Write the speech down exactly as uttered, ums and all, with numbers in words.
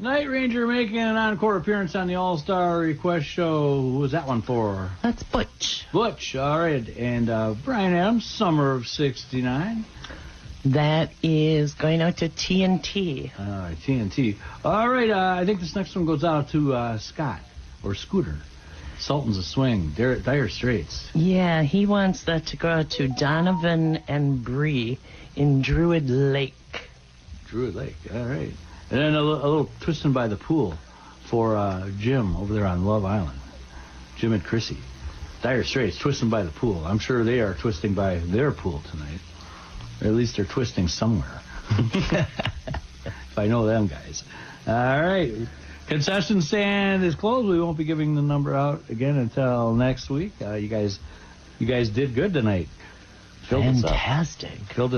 Night Ranger making an encore appearance on the All-Star Request Show. Who was that one for? That's Butch. Butch, all right. And uh, Brian Adams, Summer of sixty-nine. That is going out to T N T. All right, T N T. All right, uh, I think this next one goes out to uh, Scott, or Scooter. Sultans of Swing, Dire, Dire Straits. Yeah, he wants that to go out to Donovan and Bree in Druid Lake. Druid Lake, all right. And then a, li- a little twisting by the pool for uh, Jim over there on Love Island. Jim and Chrissy. Dire Straits, twisting by the pool. I'm sure they are twisting by their pool tonight. Or at least they're twisting somewhere. If I know them guys. All right. Concession stand is closed. We won't be giving the number out again until next week. Uh, you guys, you guys did good tonight. Filled us up. Fantastic. Filled us